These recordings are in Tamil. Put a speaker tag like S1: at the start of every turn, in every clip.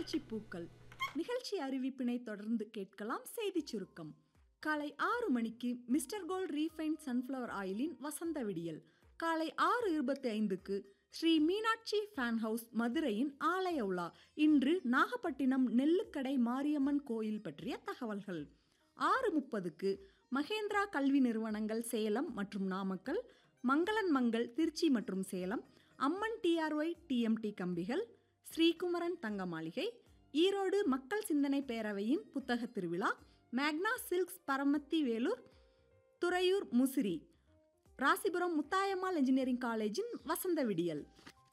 S1: நிகழ்ச்சி பூக்கள். நிகழ்ச்சி அறிவிப்பினை தொடர்ந்து கேட்கலாம். செய்தி சுருக்கம். காலை 6 மணிக்கு மிஸ்டர் கோல்ட் ரீஃபைண்ட் சன்ஃப்ளவர் ஆயிலின் வசந்த விடியல். காலை 6:25க்கு ஸ்ரீ மீனாட்சி ஃபேன் ஹவுஸ் மதுரையின் ஆலய உலா. இன்று நாகப்பட்டினம் நெல்லுக்கடை மாரியம்மன் கோயில் பற்றிய தகவல்கள். 6:30க்கு மகேந்திரா கல்வி நிறுவனங்கள் சேலம் மற்றும் நாமக்கல், மங்களன் மங்கள் திருச்சி மற்றும் சேலம், அம்மன் டிஆர்ஒய் டிஎம்டி கம்பிகள், ஸ்ரீகுமரன் தங்க மாளிகை, ஈரோடு மக்கள் சிந்தனை பேரவையின் புத்தக திருவிழா, மேக்னா சில்க்ஸ் பரமத்தி வேலூர், துறையூர் முசிறி, ராசிபுரம் முத்தாயம்மாள் இன்ஜினியரிங் காலேஜின் வசந்த விடியல்.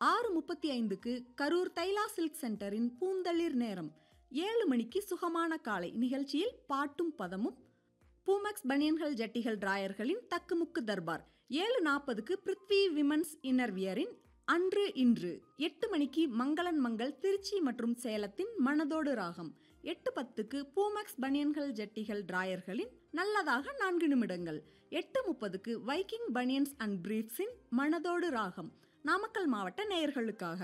S1: 6:35க்கு கரூர் தைலா சில்க் சென்டரின் பூந்தளிர் நேரம். 7 மணிக்கு சுகமான காலை நிகழ்ச்சியில் பாட்டும் பதமும், பூமெக்ஸ் பனியன்கள் ஜட்டிகள் டிராயர்களின் தக்குமுக்கு தர்பார். 7:40க்கு பிருத்வி விமன்ஸ் இன்னர்வியரின் அன்று இன்று. 8 மணிக்கு மங்களன் மங்கள் திருச்சி மற்றும் சேலத்தின் மனதோடு ராகம். 8:10க்கு பூமெக்ஸ் பனியன்கள் ஜட்டிகள் டிராயர்களின் நல்லதாக 4 நிமிடங்கள். 8:30க்கு வைக்கிங் பனியன்ஸ் அண்ட் பிரீஃப்ஸின் மனதோடு ராகம் நாமக்கல் மாவட்ட நேயர்களுக்காக.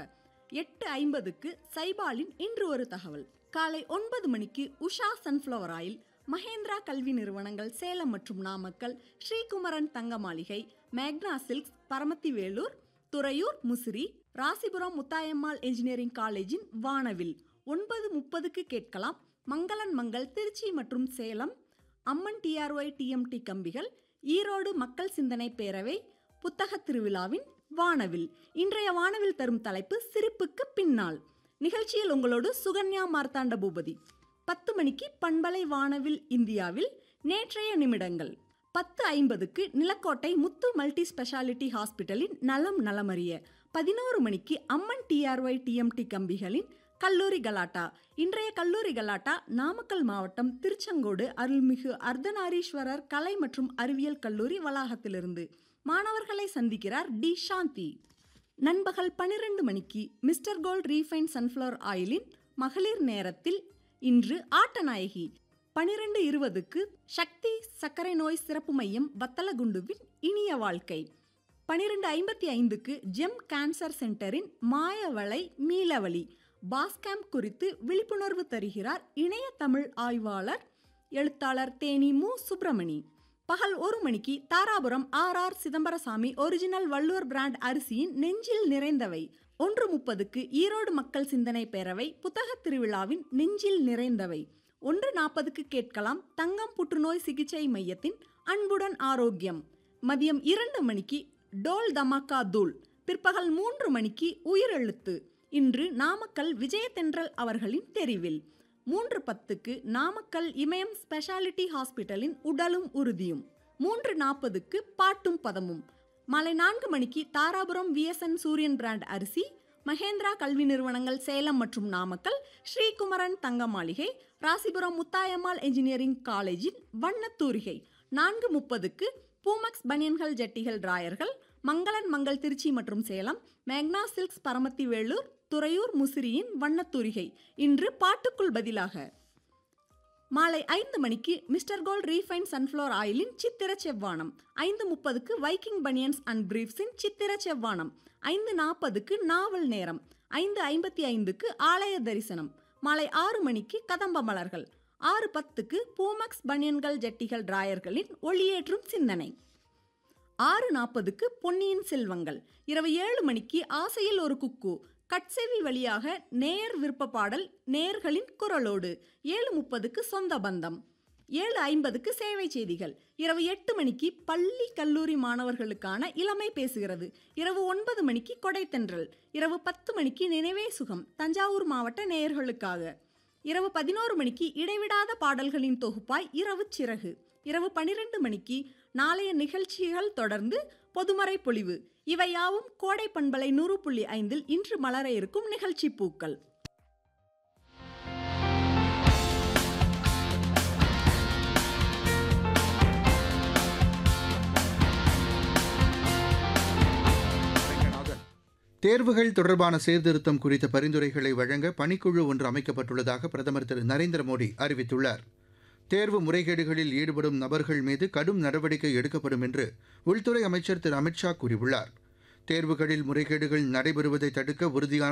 S1: 8:50க்கு சைபாலின் இன்று ஒரு தகவல். காலை 9 மணிக்கு உஷா சன்ஃப்ளவர் ஆயில், மகேந்திரா கல்வி நிறுவனங்கள் சேலம் மற்றும் நாமக்கல், ஸ்ரீகுமரன் தங்க மாளிகை, மேக்னா சில்க்ஸ் பரமத்தி வேலூர், துறையூர் முசிறி, ராசிபுரம் முத்தாயம்மாள் இன்ஜினியரிங் காலேஜின் வானவில். 9:30க்கு கேட்கலாம் மங்களன் மங்கள் திருச்சி மற்றும் சேலம், அம்மன் டிஆர்ஒய் டிஎம்டி கம்பிகள், ஈரோடு மக்கள் சிந்தனை பேரவை புத்தக திருவிழாவின் வானவில். இன்றைய வானவில் தரும் தலைப்பு சிரிப்புக்கு பின்னால். நிகழ்ச்சியில் உங்களோடு சுகன்யா மார்த்தாண்ட பூபதி. 10 மணிக்கு பண்பலை வானவில் இந்தியாவில் நேற்றைய நிமிடங்கள். 10:50க்கு நிலக்கோட்டை முத்து மல்டி ஸ்பெஷாலிட்டி ஹாஸ்பிட்டலின் நலம் நலமறிய. 11 மணிக்கு அம்மன் டிஆர்ஒய் டிஎம்டி கம்பிகளின் கல்லூரி கலாட்டா. இன்றைய கல்லூரி கலாட்டா நாமக்கல் மாவட்டம் திருச்செங்கோடு அருள்மிகு அர்த்தநாரீஸ்வரர் கலை மற்றும் அறிவியல் கல்லூரி வளாகத்திலிருந்து. மாணவர்களை சந்திக்கிறார் டி சாந்தி. நண்பகல் 12 மணிக்கு மிஸ்டர் கோல்ட் ரீஃபைண்ட் சன்ஃப்ளவர் ஆயிலின் மகளிர் நேரத்தில் இன்று ஆட்டநாயகி. 12:20க்கு சக்தி சர்க்கரை நோய் சிறப்பு மையம் வத்தலகுண்டுவின் இனிய வாழ்க்கை. 12:55க்கு ஜெம் கேன்சர் சென்டரின் மாயவளை மீளவழி பாஸ்கேம்ப் குறித்து விழிப்புணர்வு தருகிறார் இணைய தமிழ் ஆய்வாளர் எழுத்தாளர் தேனி மு சுப்பிரமணி. பகல் 1 மணிக்கு Dharapuram R Chidambarasamy original Valluvar brand அரிசியின் நெஞ்சில் நிறைந்தவை. 1:30க்கு ஈரோடு மக்கள் சிந்தனை பேரவை புத்தக திருவிழாவின் நெஞ்சில் நிறைந்தவை. 1:40க்கு கேட்கலாம் தங்கம் புற்றுநோய் சிகிச்சை மையத்தின் அன்புடன் ஆரோக்கியம். மதியம் 2 மணிக்கு டோல் தமாக்கா தூள். பிற்பகல் 3 மணிக்கு உயிரெழுத்து. இன்று நாமக்கல் விஜயதென்றல் அவர்களின் தெரிவில். 3:10க்கு நாமக்கல் இமயம் ஸ்பெஷாலிட்டி ஹாஸ்பிட்டலின் உடலும் உறுதியும். 3:40க்கு பாட்டும் பதமும். மாலை 4 மணிக்கு தாராபுரம் விஎஸ்என் சூரியன் பிராண்ட் அரிசி, மகேந்திரா கல்வி நிறுவனங்கள் சேலம் மற்றும் நாமக்கல், ஸ்ரீகுமரன் தங்க மாளிகை, ராசிபுரம் முத்தாயம்மாள் இன்ஜினியரிங் காலேஜின் வண்ணத்தூரிகை. 4:30க்கு பூமெக்ஸ் பனியன்கள் ஜட்டிகள் டிராயர்கள், மங்களன் மங்கள் திருச்சி மற்றும் சேலம், மேக்னா சில்க்ஸ் பரமத்தி வேலூர், துறையூர் முசிறியின் வண்ணத்தூரிகை. இன்று பாட்டுக்குள் பதிலாக. மாலை 5 மணிக்கு மிஸ்டர் கோல்ட் ரீஃபைண்ட் சன்ஃப்ளவர் ஆயிலின் சித்திர செவ்வானம். 5:30க்கு வைக்கிங் பனியன்ஸ் அண்ட் பிரீஃப்ஸின் சித்திர செவ்வானம். 5:40க்கு நாவல் நேரம். 5:55க்கு ஆலய தரிசனம். மாலை 6 மணிக்கு கதம்ப மலர்கள். 6:10க்கு பூமெக்ஸ் பனியன்கள் ஜட்டிகள் டிராயர்களின் ஒளியேற்றும் சிந்தனை. 6:40க்கு பொன்னியின் செல்வங்கள். இரவு 7 மணிக்கு ஆசையில் ஒரு குக்கு கட்செவி வழியாக நேர் விருப்ப பாடல் நேர்களின் குரலோடு. 7:30க்கு சொந்த பந்தம். 7:50க்கு சேவை செய்திகள். இரவு 8 மணிக்கு பள்ளி கல்லூரி மாணவர்களுக்கான இளமை பேசுகிறது. இரவு 9 மணிக்கு கொடைத்தென்றல். இரவு 10 மணிக்கு நினைவே சுகம் தஞ்சாவூர் மாவட்ட நேயர்களுக்காக. இரவு 11 மணிக்கு இடைவிடாத பாடல்களின் தொகுப்பாய் இரவு சிறகு. இரவு 12 மணிக்கு நாளைய நிகழ்ச்சிகள் தொடர்ந்து பொதுமறை பொழிவு. இவையாவும் கோடை பண்பலை 100.5 இன்று மலர இருக்கும் நிகழ்ச்சி பூக்கள்.
S2: தேர்வுகள் தொடர்பான சீர்திருத்தம் குறித்த பரிந்துரைகளை வழங்க பணிக்குழு ஒன்று அமைக்கப்பட்டுள்ளதாக பிரதமர் திரு நரேந்திர மோடி அறிவித்துள்ளார். தேர்வு முறைகேடுகளில் ஈடுபடும் நபர்கள் மீது கடும் நடவடிக்கை எடுக்கப்படும் என்று உள்துறை அமைச்சர் திரு அமித்ஷா கூறியுள்ளார். தேர்வுகளில் முறைகேடுகள் நடைபெறுவதை தடுக்க உறுதியான